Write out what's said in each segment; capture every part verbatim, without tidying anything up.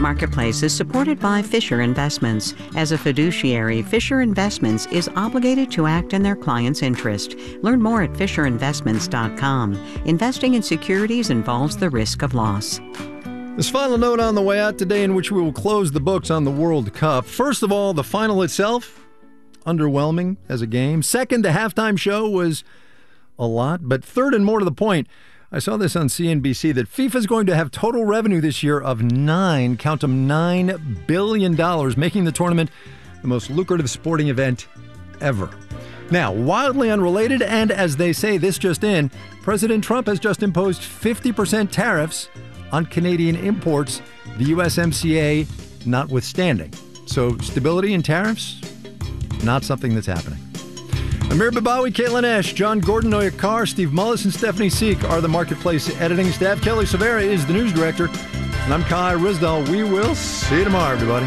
Marketplace is supported by Fisher Investments. As a fiduciary, Fisher Investments is obligated to act in their client's interest. Learn more at fisher investments dot com. Investing in securities involves the risk of loss. This final note on the way out today, in which we will close the books on the World Cup. First of all, the final itself, underwhelming as a game. Second, the halftime show was a lot. But third, and more to the point, I saw this on C N B C, that FIFA is going to have total revenue this year of nine, count them, nine billion dollars, making the tournament the most lucrative sporting event ever. Now, wildly unrelated, and as they say, this just in, President Trump has just imposed fifty percent tariffs on Canadian imports, the U S M C A notwithstanding. So stability and tariffs, not something that's happening. Amir Babawi, Caitlin Esch, John Gordon, Noya Carr, Steve Mullis, and Stephanie Seek are the Marketplace editing staff. Kelly Severa is the news director. And I'm Kai Rizdal. We will see you tomorrow, everybody.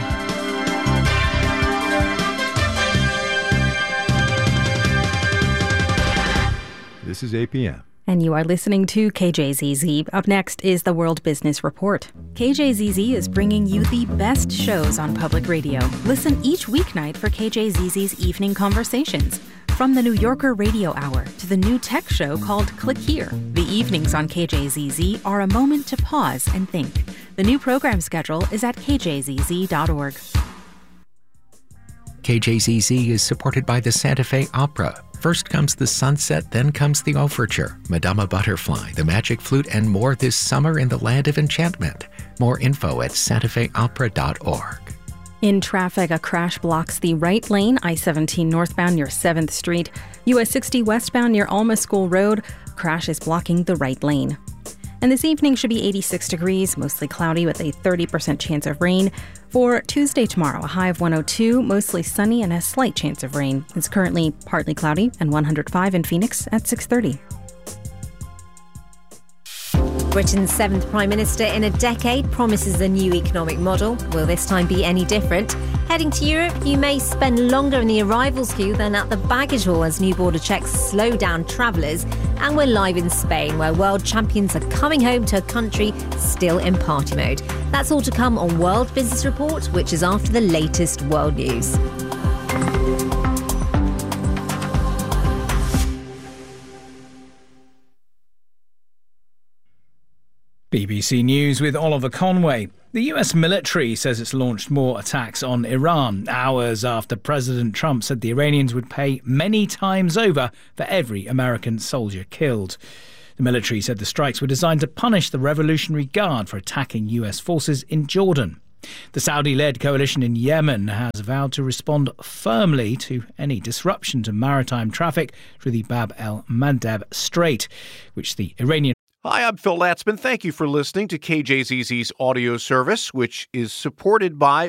This is A P M. And you are listening to K J Z Z. Up next is the World Business Report. K J Z Z is bringing you the best shows on public radio. Listen each weeknight for K J Z Z's Evening Conversations. From the New Yorker Radio Hour to the new tech show called Click Here, the evenings on K J Z Z are a moment to pause and think. The new program schedule is at k j z z dot org. K J Z Z is supported by the Santa Fe Opera. First comes the sunset, then comes the overture, Madama Butterfly, the Magic Flute, and more this summer in the Land of Enchantment. More info at santa fe opera dot org. In traffic, a crash blocks the right lane, I seventeen northbound near seventh Street. U S sixty westbound near Alma School Road. Crash is blocking the right lane. And this evening should be eighty-six degrees, mostly cloudy with a thirty percent chance of rain. For Tuesday tomorrow, a high of one oh two, mostly sunny and a slight chance of rain. It's currently partly cloudy and one hundred five in Phoenix at six thirty. Britain's seventh Prime Minister in a decade promises a new economic model. Will this time be any different? Heading to Europe, you may spend longer in the arrivals queue than at the baggage hall as new border checks slow down travellers. And we're live in Spain, where world champions are coming home to a country still in party mode. That's all to come on World Business Report, which is after the latest world news. B B C News with Oliver Conway. The U S military says it's launched more attacks on Iran, hours after President Trump said the Iranians would pay many times over for every American soldier killed. The military said the strikes were designed to punish the Revolutionary Guard for attacking U S forces in Jordan. The Saudi-led coalition in Yemen has vowed to respond firmly to any disruption to maritime traffic through the Bab el-Mandeb Strait, which the Iranian Hi, I'm Phil Latzman. Thank you for listening to K J Z Z's audio service, which is supported by